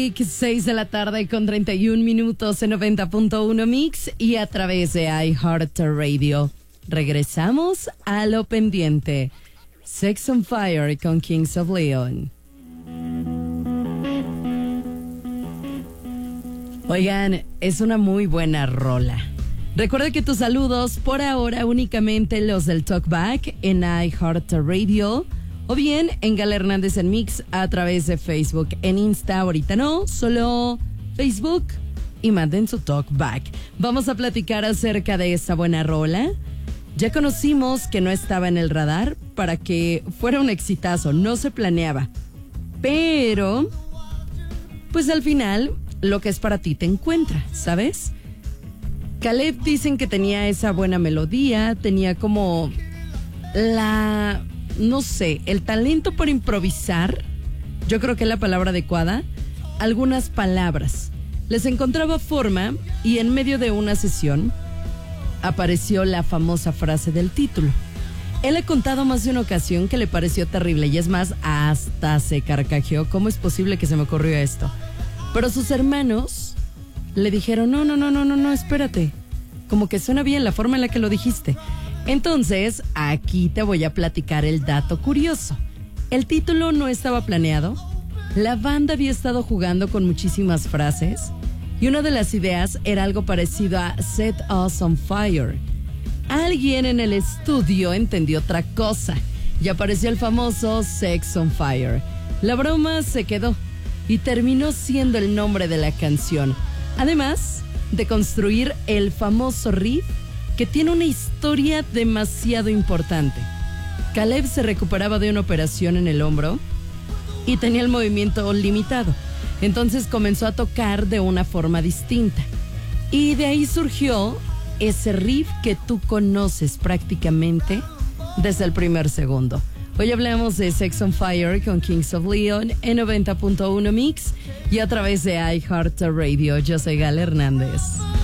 6 de la tarde con 31 minutos en 90.1 Mix y a través de iHeartRadio. Regresamos a lo pendiente. Sex on Fire con Kings of Leon. Oigan, es una muy buena rola. Recuerda que tus saludos por ahora únicamente los del Talkback en iHeartRadio o bien en Gala Hernández en Mix a través de Facebook. En Insta ahorita no, solo Facebook y manden su Talkback. Vamos a platicar acerca de esta buena rola. Ya conocimos que no estaba en el radar para que fuera un exitazo, no se planeaba. Pero, pues al final, lo que es para ti te encuentra, ¿sabes? Caleb dicen que tenía esa buena melodía, tenía como no sé, el talento por improvisar, yo creo que es la palabra adecuada, algunas palabras. Les encontraba forma y en medio de una sesión apareció la famosa frase del título. Él ha contado más de una ocasión que le pareció terrible y es más, hasta se carcajeó. ¿Cómo es posible que se me ocurrió esto? Pero sus hermanos le dijeron, no, espérate. Como que suena bien la forma en la que lo dijiste. Entonces, aquí te voy a platicar el dato curioso. El título no estaba planeado. La banda había estado jugando con muchísimas frases y una de las ideas era algo parecido a Set Us on Fire. Alguien en el estudio entendió otra cosa y apareció el famoso Sex on Fire. La broma se quedó y terminó siendo el nombre de la canción. Además de construir el famoso riff que tiene una historia demasiado importante. Caleb se recuperaba de una operación en el hombro y tenía el movimiento limitado. Entonces comenzó a tocar de una forma distinta. Y de ahí surgió ese riff que tú conoces prácticamente desde el primer segundo. Hoy hablamos de Sex on Fire con Kings of Leon en 90.1 Mix y a través de iHeartRadio. Yo soy Gala Hernández.